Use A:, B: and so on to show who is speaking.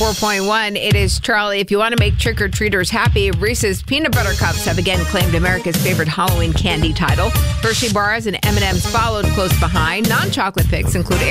A: 104.1. It is Charlie. If you want to make trick-or-treaters happy, Reese's Peanut Butter Cups have again claimed America's favorite Halloween candy title. Hershey bars and M&M's followed close behind. Non-chocolate picks include